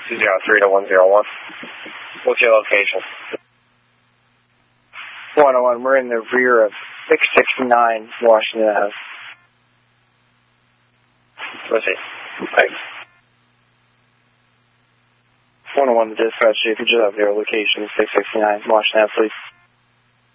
203 to 101. What's your location? 101, we're in the rear of 669 Washington Ave. Proceed. Thanks. 101, the dispatch, if you just have their location, 669 Washington Ave, please.